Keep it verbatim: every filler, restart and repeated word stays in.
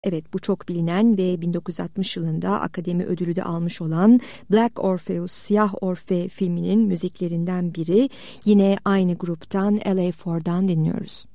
Evet, bu çok bilinen ve bin dokuz yüz altmış yılında Akademi Ödülü de almış olan Black Orpheus, Siyah Orfe filminin müziklerinden biri. Yine aynı gruptan L A Four'dan dinliyoruz.